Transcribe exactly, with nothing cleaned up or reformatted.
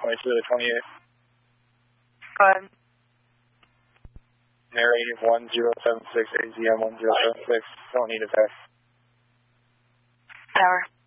twenty-two to twenty-eight. Go ahead. Mary one zero seven six, A Z M one zero seven six, don't need a pass. Tower.